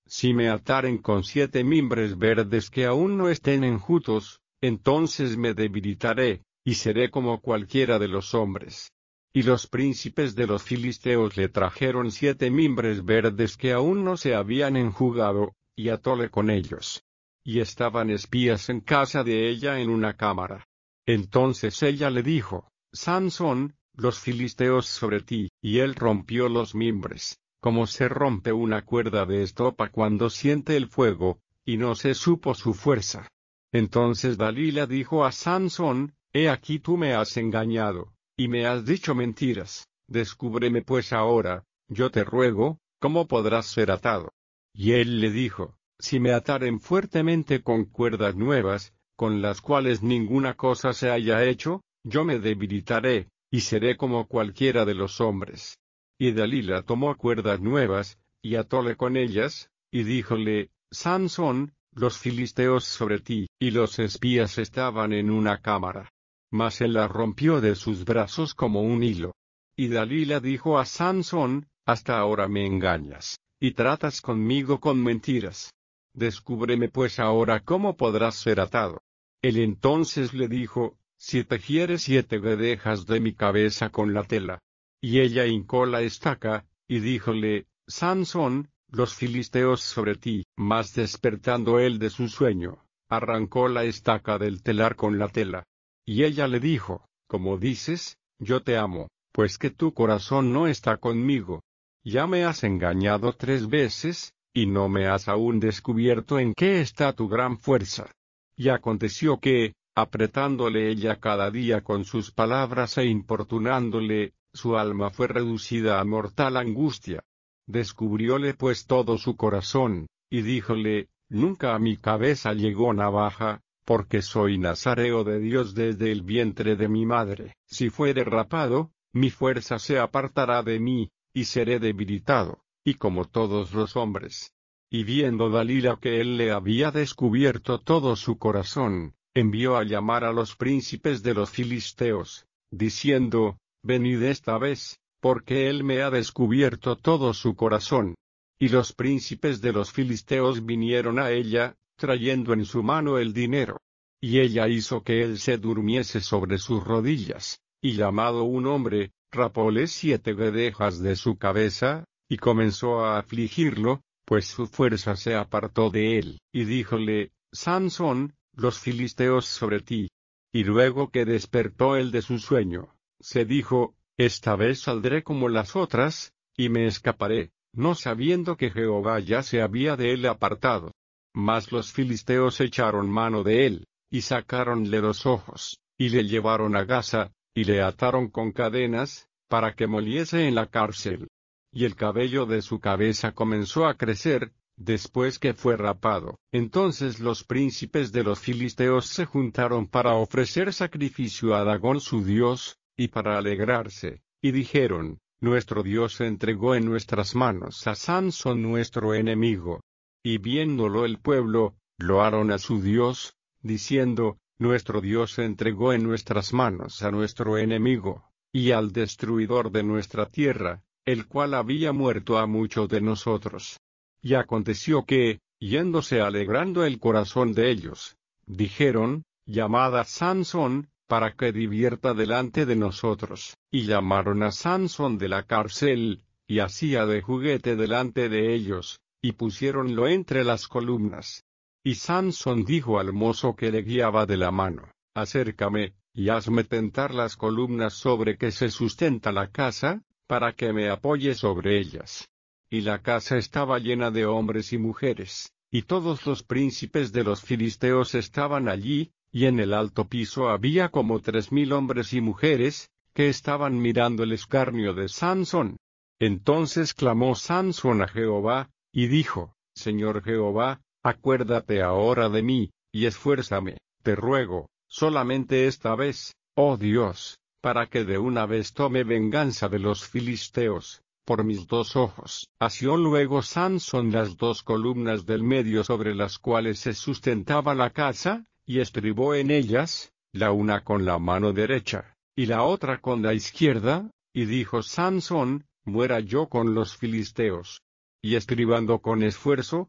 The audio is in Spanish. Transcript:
si me ataren con 7 mimbres verdes que aún no estén enjutos, entonces me debilitaré, y seré como cualquiera de los hombres. Y los príncipes de los filisteos le trajeron 7 mimbres verdes que aún no se habían enjugado, y atóle con ellos. Y estaban espías en casa de ella en una cámara. Entonces ella le dijo: Sansón, los filisteos sobre ti, y él rompió los mimbres, como se rompe una cuerda de estopa cuando siente el fuego, y no se supo su fuerza. Entonces Dalila dijo a Sansón: He aquí tú me has engañado, y me has dicho mentiras, descúbreme pues ahora, yo te ruego, ¿cómo podrás ser atado? Y él le dijo: Si me ataren fuertemente con cuerdas nuevas, con las cuales ninguna cosa se haya hecho, yo me debilitaré, y seré como cualquiera de los hombres. Y Dalila tomó cuerdas nuevas, y atóle con ellas, y díjole: Sansón, los filisteos sobre ti, y los espías estaban en una cámara. Mas él la rompió de sus brazos como un hilo. Y Dalila dijo a Sansón: Hasta ahora me engañas, y tratas conmigo con mentiras. Descúbreme pues ahora cómo podrás ser atado. Él entonces le dijo: Si tejieres 7 guedejas de mi cabeza con la tela. Y ella hincó la estaca, y díjole: Sansón, los filisteos sobre ti. Mas despertando él de su sueño, arrancó la estaca del telar con la tela. Y ella le dijo: Como dices, yo te amo, pues que tu corazón no está conmigo. Ya me has engañado 3 veces, y no me has aún descubierto en qué está tu gran fuerza. Y aconteció que, apretándole ella cada día con sus palabras e importunándole, su alma fue reducida a mortal angustia. Descubrióle pues todo su corazón, y díjole: Nunca a mi cabeza llegó navaja, porque soy nazareo de Dios desde el vientre de mi madre. Si fuere rapado, mi fuerza se apartará de mí, y seré debilitado, y como todos los hombres. Y viendo Dalila que él le había descubierto todo su corazón, envió a llamar a los príncipes de los filisteos, diciendo: Venid esta vez, porque él me ha descubierto todo su corazón. Y los príncipes de los filisteos vinieron a ella, trayendo en su mano el dinero. Y ella hizo que él se durmiese sobre sus rodillas, y llamado un hombre, rapóle 7 guedejas de su cabeza, y comenzó a afligirlo, pues su fuerza se apartó de él, y díjole: Sansón, los filisteos sobre ti. Y luego que despertó él de su sueño, se dijo: Esta vez saldré como las otras, y me escaparé, no sabiendo que Jehová ya se había de él apartado. Mas los filisteos echaron mano de él, y sacáronle los ojos, y le llevaron a Gaza, y le ataron con cadenas, para que moliese en la cárcel. Y el cabello de su cabeza comenzó a crecer, después que fue rapado. Entonces los príncipes de los filisteos se juntaron para ofrecer sacrificio a Dagón su dios, y para alegrarse, y dijeron: Nuestro Dios entregó en nuestras manos a Sansón nuestro enemigo. Y viéndolo el pueblo, loaron a su Dios, diciendo: Nuestro Dios entregó en nuestras manos a nuestro enemigo, y al destruidor de nuestra tierra, el cual había muerto a muchos de nosotros. Y aconteció que, yéndose alegrando el corazón de ellos, dijeron: Llamad a Sansón, para que divierta delante de nosotros. Y llamaron a Sansón de la cárcel, y hacía de juguete delante de ellos, y pusiéronlo entre las columnas. Y Sansón dijo al mozo que le guiaba de la mano: Acércame, y hazme tentar las columnas sobre que se sustenta la casa, para que me apoye sobre ellas. Y la casa estaba llena de hombres y mujeres, y todos los príncipes de los filisteos estaban allí, y en el alto piso había como 3000 hombres y mujeres, que estaban mirando el escarnio de Sansón. Entonces clamó Sansón a Jehová, y dijo: Señor Jehová, acuérdate ahora de mí, y esfuérzame, te ruego, solamente esta vez, oh Dios, para que de una vez tome venganza de los filisteos, por mis 2 ojos. Asió luego Sansón las 2 columnas del medio sobre las cuales se sustentaba la casa, y estribó en ellas, la una con la mano derecha, y la otra con la izquierda, y dijo Sansón: Muera yo con los filisteos. Y estribando con esfuerzo,